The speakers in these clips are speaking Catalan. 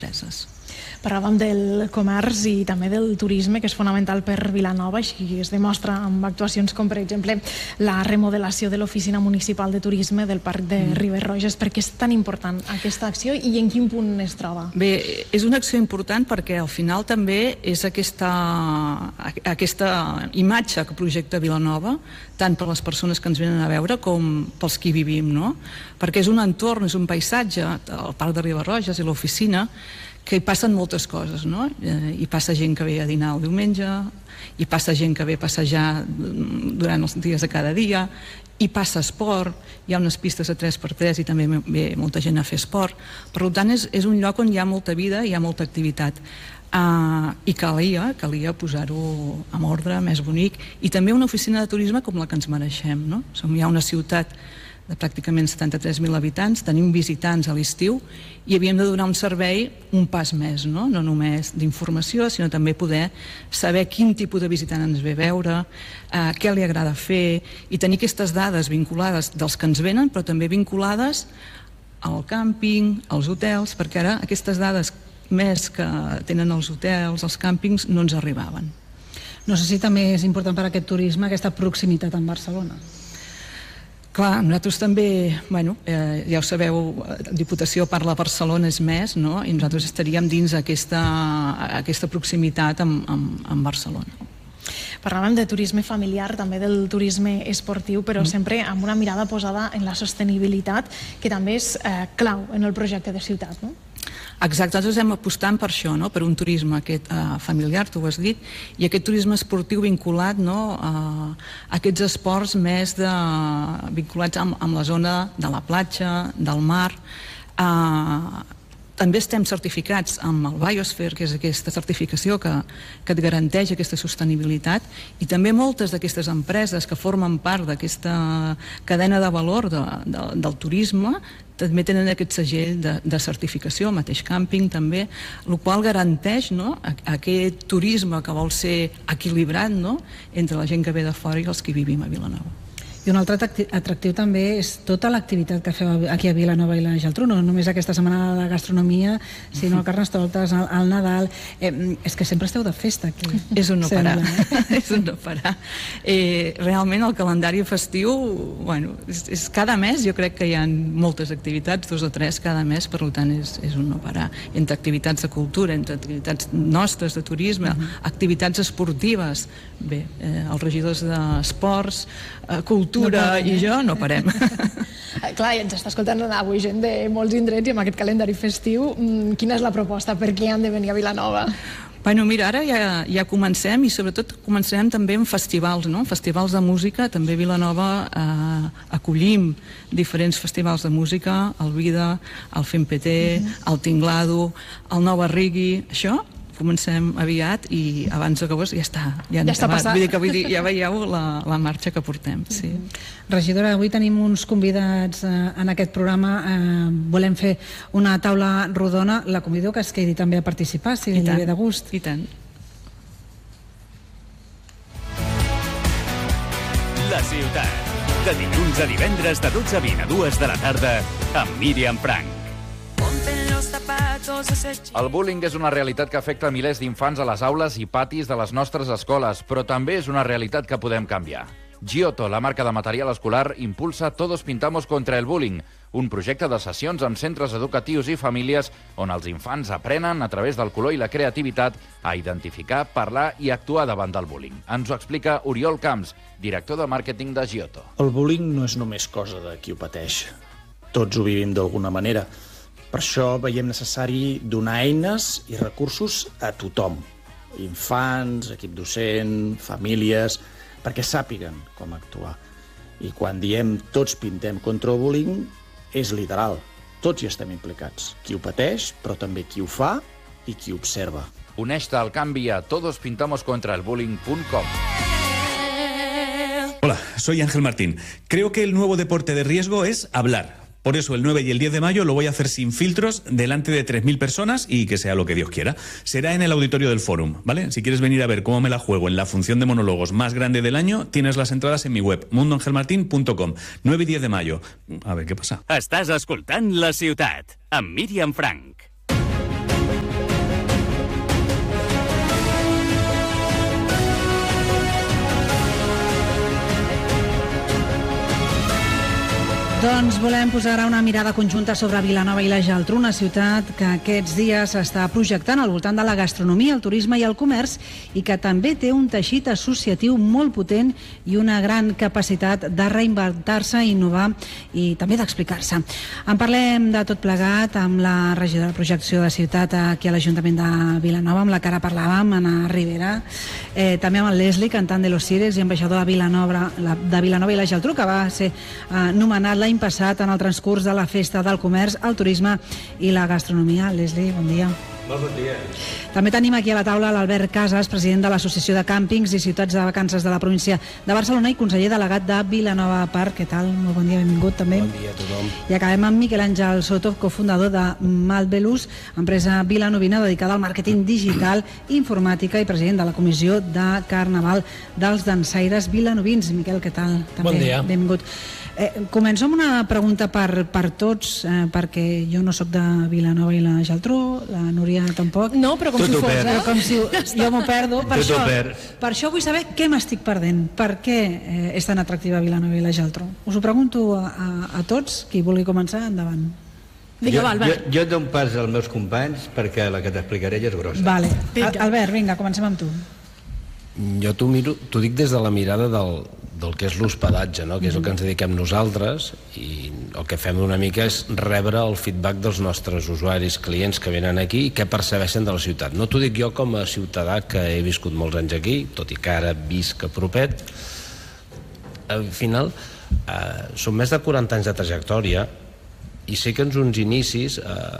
empreses. Parlàvem del comerç i també del turisme, que és fonamental per Vilanova, així es demostra amb actuacions com, per exemple, la remodelació de l'Oficina Municipal de Turisme del Parc de Riberoges. Per què és tan important aquesta acció i en quin punt es troba? Bé, és una acció important perquè al final també és aquesta imatge que projecta Vilanova, tant per les persones que ens venen a veure com pels qui vivim, no? Perquè és un entorn, és un paisatge, el Parc de Riberoges i l'oficina, que hi passen moltes coses, no? Hi passa gent que ve a dinar el diumenge, hi passa gent que ve a passejar durant els dies de cada dia, hi passa esport, hi ha unes pistes de 3x3 i també ve molta gent a fer esport. Per tant, és un lloc on hi ha molta vida, hi ha molta activitat. I calia posar-ho en ordre, més bonic, i també una oficina de turisme com la que ens mereixem, no? Som ja una ciutat de pràcticament 73.000 habitants, tenim visitants a l'estiu i havíem de donar un servei un pas més, no només d'informació, sinó també poder saber quin tipus de visitant ens ve a veure, què li agrada fer, i tenir aquestes dades vinculades dels que ens venen, però també vinculades al càmping, als hotels, perquè ara aquestes dades més que tenen els hotels, els càmpings, no ens arribaven. No sé si també és important per a aquest turisme aquesta proximitat amb Barcelona. Clar, nosaltres també, ja ho sabeu, Diputació parla Barcelona és més, no? I nosaltres estaríem dins aquesta proximitat amb Barcelona. Parlàvem de turisme familiar, també del turisme esportiu, però sempre amb una mirada posada en la sostenibilitat, que també és clau en el projecte de ciutat, no? Exacte, nosaltres estem apostant per això, per un turisme familiar, tu ho has dit, i aquest turisme esportiu vinculat a aquests esports més vinculats amb la zona de la platja, del mar. També estem certificats amb el Biosphere, que és aquesta certificació que et garanteix aquesta sostenibilitat, i també moltes d'aquestes empreses que formen part d'aquesta cadena de valor del turisme també tenen aquest segell de certificació, el mateix càmping també, el qual garanteix aquest turisme que vol ser equilibrat entre la gent que ve de fora i els que vivim a Vilanova. I un altre atractiu també és tota l'activitat que feu aquí a Vilanova i la Geltrú, no només aquesta setmana de gastronomia, sinó el Carnestoltes, el Nadal. És que sempre esteu de festa aquí. És un no parar. És un no parar. Realment el calendari festiu, és cada mes, jo crec que hi ha moltes activitats, 2 o 3 cada mes, per tant és un no parar. Entre activitats de cultura, entre activitats nostres de turisme, activitats esportives. Bé, els regidors d'esports, cultura i jo no parem. Clar, ens està escoltant avui gent de molts indrets i amb aquest calendari festiu, quina és la proposta? Per què han de venir a Vilanova? Mira, ara ja comencem, i sobretot començarem també amb festivals, festivals de música. També a Vilanova acollim diferents festivals de música, el Vida, el Fem PT, el Tinglado, el Nova Rigui, això comencem aviat i abans d'agost ja està passat. Vull dir, ja veieu la marxa que portem. Regidora, avui tenim uns convidats en aquest programa. Volem fer una taula rodona. La convido que es quedi també a participar, si li ve de gust. I tant. La ciutat, de dilluns a divendres de 12 a 20 a 2 de la tarda, amb Míriam Frank. El bullying és una realitat que afecta milers d'infants a les aules i patis de les nostres escoles, però també és una realitat que podem canviar. Giotto, la marca de material escolar, impulsa Todos Pintamos contra el Bullying, un projecte de sessions amb centres educatius i famílies on els infants aprenen, a través del color i la creativitat, a identificar, parlar i actuar davant del bullying. Ens ho explica Oriol Camps, director de màrqueting de Giotto. El bullying no és només cosa de qui ho pateix. Tots ho vivim d'alguna manera. Per això veiem necessari donar eines i recursos a tothom. Infants, equip docent, famílies, perquè sàpiguen com actuar. I quan diem tots pintem contra el bullying, és literal. Tots hi estem implicats. Qui ho pateix, però també qui ho fa i qui observa. Uneix-te al canvi a todospintamoscontraelbullying.com. Hola, soy Ángel Martín. Creo que el nuevo deporte de riesgo es hablar. Por eso el 9 y el 10 de mayo lo voy a hacer sin filtros, delante de 3.000 personas y que sea lo que Dios quiera. Será en el auditorio del Fórum, ¿vale? Si quieres venir a ver cómo me la juego en la función de monólogos más grande del año, tienes las entradas en mi web, mundoangelmartin.com. 9 y 10 de mayo. A ver qué pasa. Estàs escoltant La Ciutat, amb Míriam Frank. Doncs volem posar ara una mirada conjunta sobre Vilanova i la Geltrú, una ciutat que aquests dies s'està projectant al voltant de la gastronomia, el turisme i el comerç i que també té un teixit associatiu molt potent i una gran capacitat de reinventar-se, innovar i també d'explicar-se. En parlem de tot plegat amb la regidora de projecció de ciutat aquí a l'Ajuntament de Vilanova, amb la que ara parlàvem, Anna Rivera, també amb el Leslie, cantant de Los Cires i ambaixador de Vilanova i la Geltrú, que va ser nomenat l'any passat en el transcurs de la Festa del Comerç, el Turisme i la Gastronomia. Leslie, bon dia. Molt bon dia. També tenim aquí a la taula l'Albert Casas, president de l'Associació de Càmpings i Ciutats de Vacances de la província de Barcelona i conseller delegat de Vilanova Park. Què tal? Molt bon dia, benvingut també. Bon dia a tothom. I acabem amb Miquel Àngel Soto, cofundador de Malbelus, empresa vilanovina dedicada al màrqueting digital, informàtica i president de la Comissió de Carnaval dels Dansaires Vilanovins. Miquel, què tal? També, bon dia. Benvingut. Començo amb una pregunta per tots, perquè jo no sóc de Vilanova i la Geltrú, la Núria tampoc. No, però com si fos, Com si jo m'ho perdo. Per això vull saber què m'estic perdent. Per què és tan atractiva Vilanova i la Geltrú? Us ho pregunto a tots. Qui vulgui començar, endavant. Jo et dono pas als meus companys perquè la que t'explicaré ja és grossa. Vale. Albert, vinga, comencem amb tu. Jo t'ho dic des de la mirada del que és l'hospedatge, no? Que és el que ens dediquem nosaltres, i el que fem una mica és rebre el feedback dels nostres usuaris, clients que venen aquí i què percebeixen de la ciutat. No t'ho dic jo com a ciutadà que he viscut molts anys aquí, tot i que ara visc a propet. Al final, són més de 40 anys de trajectòria i sé que en uns inicis,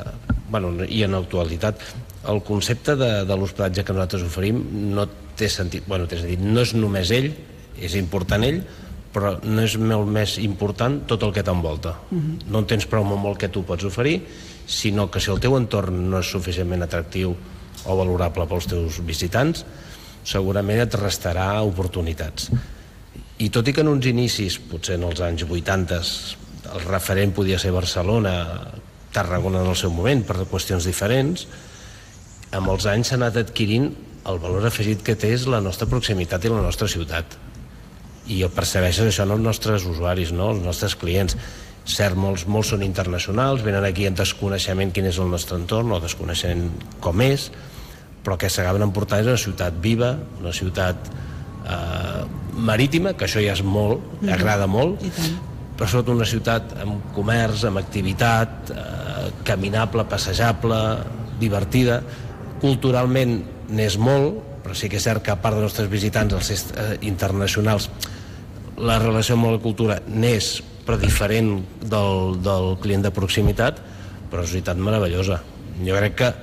i en l'actualitat, el concepte de l'hospedatge que nosaltres oferim no té sentit, no és només ell, és important ell, però no és molt més important tot el que t'envolta. No en tens prou amb el que tu pots oferir, sinó que si el teu entorn no és suficientment atractiu o valorable pels teus visitants, segurament et restarà oportunitats. I tot i que en uns inicis, potser en els anys 80, el referent podia ser Barcelona, Tarragona en el seu moment, per qüestions diferents, amb els anys s'ha anat adquirint el valor afegit que té és la nostra proximitat i la nostra ciutat. I percebeixes això en els nostres usuaris, no? Els nostres clients. Cert, molts són internacionals, venen aquí en desconeixement quin és el nostre entorn o desconeixent com és, però que s'acaben emportant és una ciutat viva, una ciutat marítima, que això ja és molt, agrada molt, però sobretot una ciutat amb comerç, amb activitat, caminable, passejable, divertida. Culturalment n'és molt, però sí que és cert que a part dels nostres visitants, els internacionals, la relació amb la cultura n'és, però diferent del client de proximitat, però és una ciutat meravellosa. Jo crec que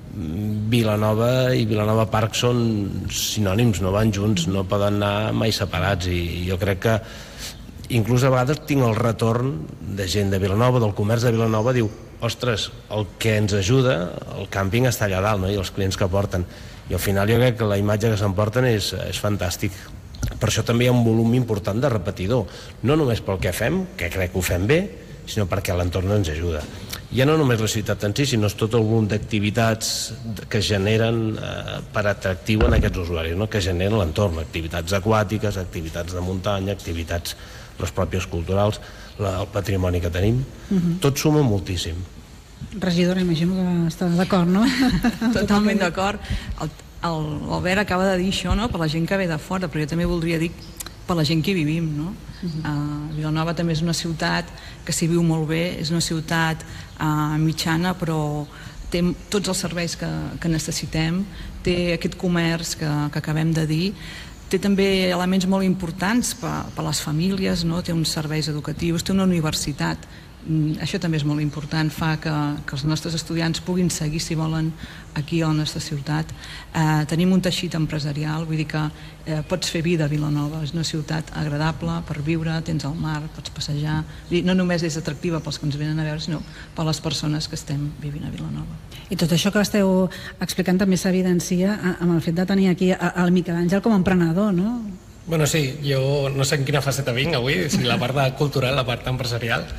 Vilanova i Vilanova Park són sinònims, no van junts, no poden anar mai separats, i jo crec que inclús a vegades tinc el retorn de gent de Vilanova, del comerç de Vilanova, diu, ostres, el que ens ajuda, el càmping està allà dalt, no? I els clients que porten. I al final jo crec que la imatge que s'emporten és fantàstic. Per això també hi ha un volum important de repetidor, no només pel que fem, que crec que ho fem bé, sinó perquè l'entorn ens ajuda. Ja no només la ciutat en si, sinó tot el volum d'activitats que generen per atractiu en aquests usuaris, no? Que generen l'entorn, activitats aquàtiques, activitats de muntanya, activitats les pròpies culturals, el patrimoni que tenim, tot suma moltíssim. Regidora, imagino que està d'acord, no? Totalment d'acord. L'Albert acaba de dir això, no?, per la gent que ve de fora, però jo també voldria dir per la gent que hi vivim, no? Vilanova també és una ciutat que s'hi viu molt bé, és una ciutat mitjana, però té tots els serveis que necessitem, té aquest comerç que acabem de dir, té també elements molt importants per a les famílies, no? Té uns serveis educatius, té una universitat. Això també és molt important, fa que els nostres estudiants puguin seguir, si volen, aquí a la nostra ciutat. Tenim un teixit empresarial, vull dir que pots fer vida a Vilanova, és una ciutat agradable per viure, tens el mar, pots passejar. No només és atractiva pels que ens venen a veure, sinó per les persones que estem vivint a Vilanova. I tot això que esteu explicant també s'evidencia amb el fet de tenir aquí el Miquel Àngel com a emprenedor, no? Bueno, sí, jo no sé en quina faceta vinc avui, si la part cultural, la part empresarial,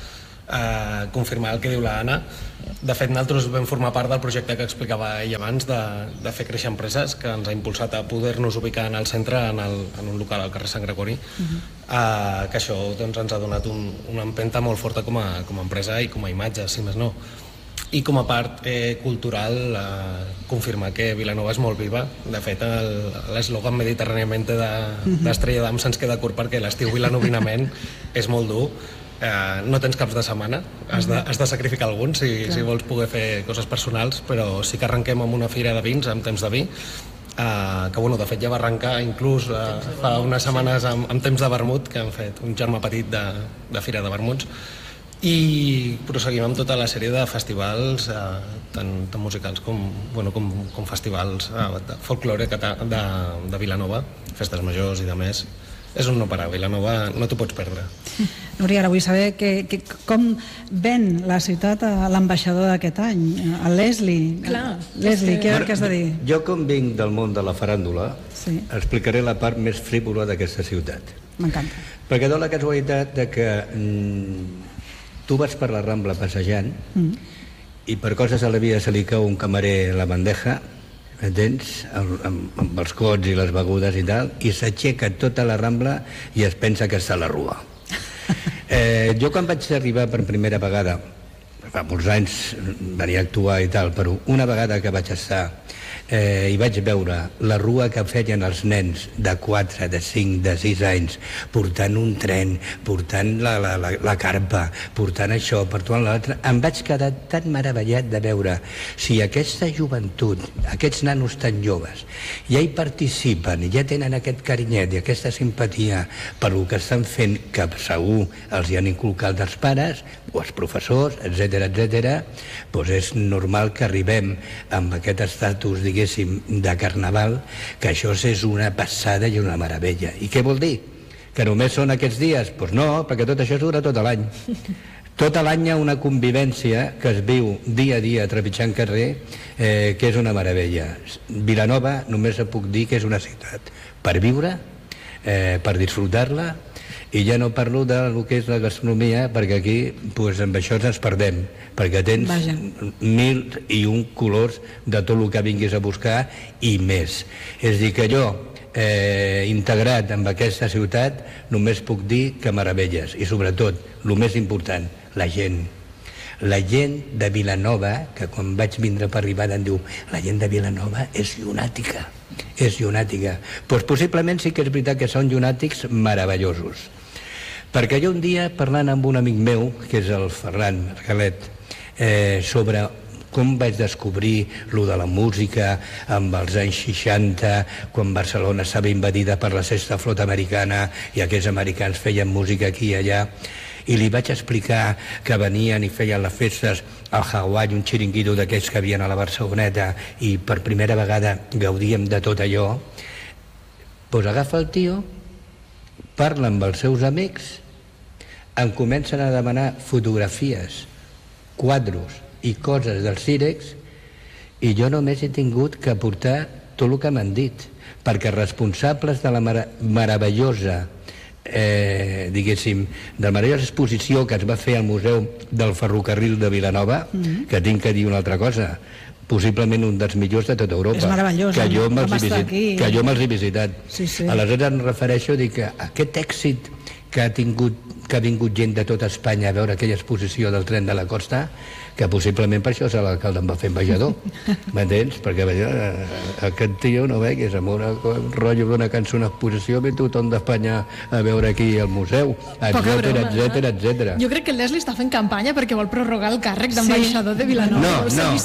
confirmar el que diu l'Anna. De fet, nosaltres vam formar part del projecte que explicava ell abans de fer créixer empreses, que ens ha impulsat a poder-nos ubicar en el centre, en un local al carrer Sant Gregori, que això doncs, ens ha donat una empenta molt forta com a empresa i com a imatge, si més no. I com a part cultural, confirmar que Vilanova és molt viva. De fet, l'eslògan mediterràniamente d'Estrella d'Am se'ns queda curt perquè l'estiu vilanovinament és molt dur. No tens caps de setmana, has de sacrificar alguns si vols poder fer coses personals, però sí que arrenquem amb una fira de vins, amb temps de vi, que bueno, de fet ja va arrencar inclús fa unes setmanes amb temps de vermut, que han fet un germà petit de fira de vermuts, i proseguim amb tota la sèrie de festivals tant musicals com festivals de folklore de Vilanova, festes majors i de més. És un no parar, Vilanova no t'ho pots perdre. Núria, ara vull saber com ven la ciutat a l'ambaixador d'aquest any, el Leslie. Leslie, què has de dir? Jo, com vinc del món de la faràndula, explicaré la part més frívola d'aquesta ciutat. M'encanta. Perquè dona la casualitat que tu vas per la Rambla passejant i per coses a la vida se li cau un camarer a la bandeja, entens? Amb els cots i les begudes i tal, i s'aixeca tota la Rambla i es pensa que està a la Rua. Jo quan vaig arribar per primera vegada, fa molts anys venia a actuar i tal, però una vegada que vaig estar i vaig veure la rua que feien els nens de 4, de 5, de 6 anys, portant un tren, portant la carpa, portant això, portant l'altre, em vaig quedar tan meravellat de veure si aquesta joventut, aquests nanos tan joves, ja hi participen, ja tenen aquest carinyet i aquesta simpatia per el que estan fent, que segur els hi han inculcat els pares o els professors, etc, doncs és normal que arribem amb aquest estatus, diguéssim, de carnaval, que això és una passada i una meravella. I què vol dir? Que només són aquests dies? Doncs no, perquè tot això dura tot l'any. Tot l'any hi ha una convivència que es viu dia a dia trepitjant carrer, que és una meravella. Vilanova només puc dir que és una ciutat per viure, per disfrutar-la, i ja no parlo del que és la gastronomia, perquè aquí amb això ens perdem, perquè tens 1001 colors de tot el que vinguis a buscar i més. És a dir, que jo, integrat amb aquesta ciutat, només puc dir que meravelles. I sobretot, el més important, la gent. La gent de Vilanova, que quan vaig vindre per arribar em diu, la gent de Vilanova és llunàtica. És llunàtica. Doncs possiblement sí que és veritat que són llunàtics meravellosos. Perquè jo un dia, parlant amb un amic meu, que és el Ferran Argalet, sobre com vaig descobrir lo de la música amb els anys 60, quan Barcelona estava invadida per la sexta flota americana i aquells americans feien música aquí i allà, i li vaig explicar que venien i feien les festes al Hawaii, un xiringuito d'aquells que havien a la Barceloneta, i per primera vegada gaudíem de tot allò. Doncs agafa el tio, parla amb els seus amics, em comencen a demanar fotografies, quadros i coses dels Cirex, i jo només he tingut que aportar tot el que m'han dit, perquè responsables de la meravellosa diguéssim, de la meravellosa exposició que es va fer al Museu del Ferrocarril de Vilanova, que tinc que dir una altra cosa, possiblement un dels millors de tota Europa. És meravellós, que jo me'ls he visitat. Aleshores em refereixo a dir que aquest èxit que ha vingut gent de tota Espanya a veure aquella exposició del tren de la costa, que possiblement per això l'alcalde em va fer ambaixador, m'entens? Perquè aquest tio, no vegues, amb un rotllo d'una cançó, una exposició, ve tothom d'Espanya a veure aquí al museu, etcètera. Jo crec que el Leslie està fent campanya perquè vol prorrogar el càrrec d'ambaixador de Vilanova.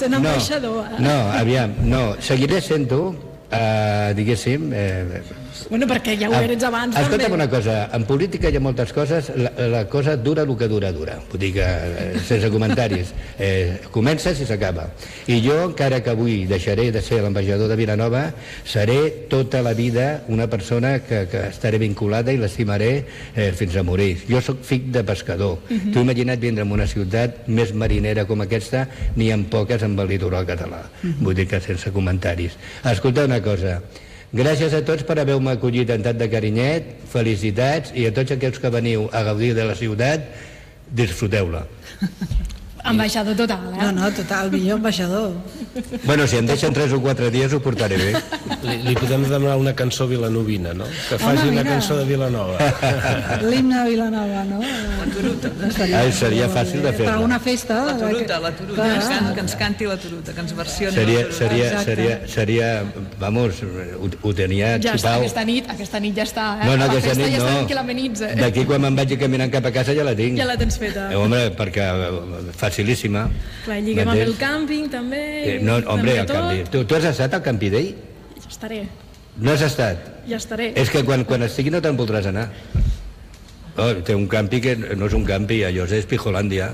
No, aviam, seguiré sent-ho, diguéssim... Bueno, perquè ja ho eres abans. Escolta'm una cosa, en política hi ha moltes coses, la cosa dura el que dura. Vull dir que, sense comentaris, comences i s'acaba. I jo, encara que avui deixaré de ser l'ambaixador de Vilanova, seré tota la vida una persona que estaré vinculada i l'estimaré fins a morir. Jo sóc fill de pescador. Tu imagina't vindre en una ciutat més marinera com aquesta, n'hi ha poques amb el litoral català. Vull dir que sense comentaris. Escolta una cosa, gràcies a tots per haver-me acollit amb tant de carinyet, felicitats, i a tots aquells que veniu a gaudir de la ciutat, disfruteu-la. Ambaixador total, eh? No, total, millor ambaixador. Bueno, si em deixen 3 o 4 dies ho portaré bé. Li podem demanar una cançó vilanovina, no? Que faci una cançó de Vilanova. L'himne de Vilanova, no? La turuta. Seria fàcil de fer-la. Per una festa. La turuta, que ens canti la turuta, que ens versioni la turuta. Seria, vamos, ho tenia Ja està, xupau. aquesta nit ja està, eh? No, La aquesta festa nit ja no. està que l'amenitza. D'aquí quan me'n vagi caminant cap a casa ja la tinc. Ja la tens feta. Home, perquè facilíssima. Clar, lliguem amb el càmping també. No, hombre, el càmping. Tu has estat al Campidell? Ja estaré, No has estat? ja estaré. És que quan estigui no te'n voldràs anar. Té un campi que no és un campi, allò és Pijolàndia.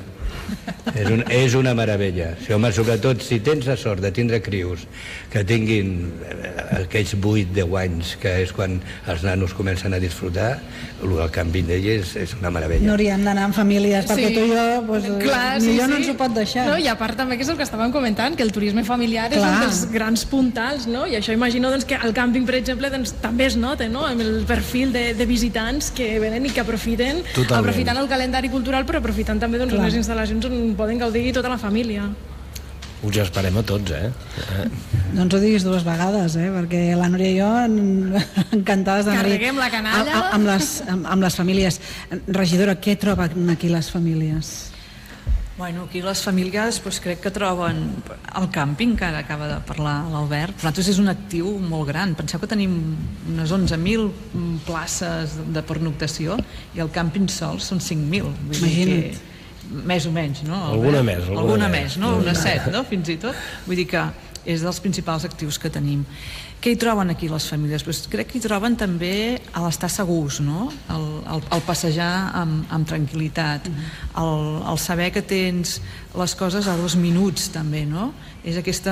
És una meravella. Sí, home, sobretot si tens la sort de tindre crios que tinguin aquells 8-10 anys, que és quan els nanos comencen a disfrutar, el camping d'ells és una meravella. No hauríem d'anar amb famílies, perquè tu i jo pues, Clar, millor no ens ho pot deixar. No, I a part també que és el que estàvem comentant, que el turisme familiar és un dels grans puntals, no? I això imagino doncs, que al càmping, per exemple, doncs, també es nota, no? Amb el perfil de visitants que venen i que aprofiten el calendari cultural, però aprofitant també doncs, unes instal·lacions on poden gaudir tota la família. Us esperem a tots, eh? No ens ho diguis 2 vegades, perquè la Núria i jo encantades d'anar-hi. Carreguem la canalla. Amb les famílies. Regidora, què troben aquí les famílies? Bueno, aquí les famílies crec que troben el càmping, que ara acaba de parlar l'Albert. Per nosaltres és un actiu molt gran. Penseu que tenim unes 11.000 places de pernoctació i el càmping sol són 5.000. Imagina't. Més o menys, no? Alguna més, no? Unes 7, no? Fins i tot. Vull dir que és dels principals actius que tenim. Què hi troben aquí les famílies? Pues crec que hi troben també l'estar segurs, no? El passejar amb tranquil·litat, el saber que tens les coses a 2 minuts també, no? És aquest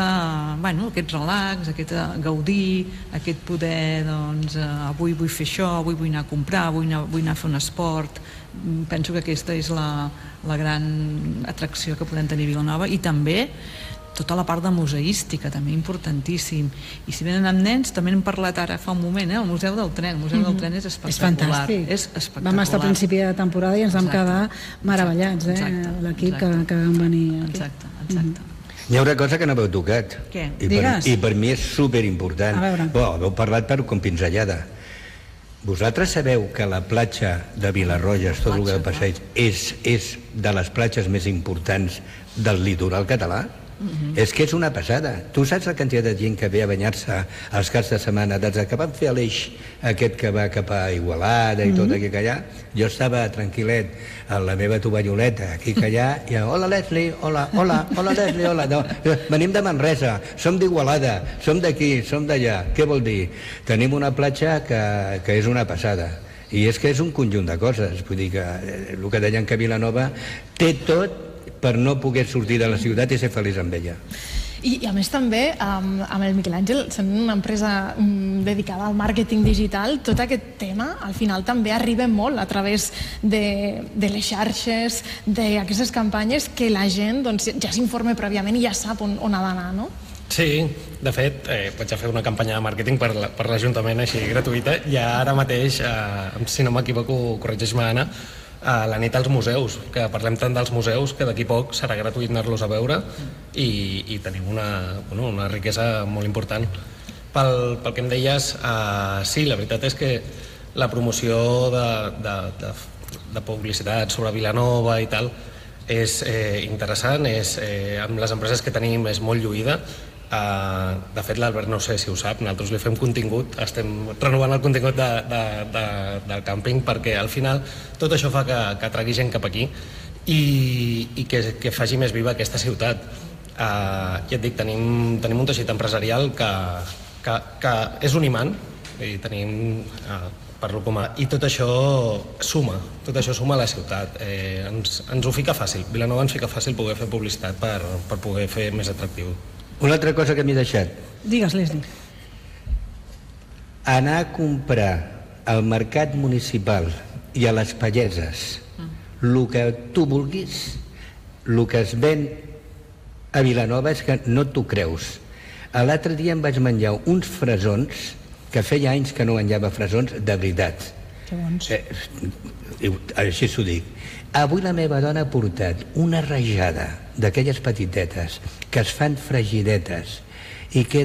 relax, aquest gaudir, aquest poder, doncs, avui vull fer això, avui vull anar a comprar, vull anar a fer un esport. Penso que aquesta és la gran atracció que podem tenir a Vilanova, i també tota la part de museística, també importantíssim. I si venen amb nens, també n'hem parlat ara fa un moment, el Museu del Tren. El Museu del Tren és espectacular. És fantàstic. Vam estar a principi de temporada i ens vam quedar meravellats, l'equip que vam venir aquí. Exacte. Hi ha una cosa que no heu tocat. Què? I per mi és superimportant. Heu parlat per com pinzellada. Vosaltres sabeu que la platja de Vilarroges, tot el que passeig, és de les platges més importants del litoral català? És que és una passada. Tu saps la quantitat de gent que ve a banyar-se els caps de setmana des que van fer l'eix aquest que va cap a Igualada i tot aquí que allà? Jo estava tranquil·let a la meva tovalloleta aquí que allà i hola Leslie, hola Leslie, hola. No, venim de Manresa, som d'Igualada, som d'aquí, som d'allà. Què vol dir? Tenim una platja que és una passada. I és que és un conjunt de coses. Vull dir que el que deien que Vilanova té tot per no poder sortir de la ciutat i ser feliç amb ella. I a més també, amb el Miquel Àngel, sent una empresa dedicada al màrqueting digital, tot aquest tema al final també arriba molt a través de les xarxes, d'aquestes campanyes, que la gent ja s'informa prèviament i ja sap on ha d'anar, no? Sí, de fet, vaig a fer una campanya de màrqueting per l'Ajuntament així gratuïta, i ara mateix, si no m'equivoco, corregeix-me Anna, a la nit als museus, que parlem tant dels museus que d'aquí poc serà gratuït anar-los a veure i tenim una riquesa molt important. Pel que em deies, sí, la veritat és que la promoció de publicitat sobre Vilanova i tal és interessant, amb les empreses que tenim és molt lluïda. De fet, l'Albert no sé si ho sap, nosaltres li fem contingut, estem renovant el contingut del càmping, perquè al final tot això fa que atragui gent cap aquí i que faci més viva aquesta ciutat. Ja et dic, tenim un teixit empresarial que és un imant, i tenim parlo com a... I tot això suma a la ciutat. Ens ho fica fàcil, Vilanova ens fica fàcil poder fer publicitat per poder fer més atractiu. Una altra cosa que m'he deixat. Digues, Leslie. Anar a comprar al mercat municipal i a les palleses el que tu vulguis, el que es ven a Vilanova és que no t'ho creus. L'altre dia em vaig menjar uns fresons, que feia anys que no menjava fresons, de veritat. Així s'ho dic. Avui la meva dona ha portat una rajada d'aquelles petitetes que es fan fregidetes i que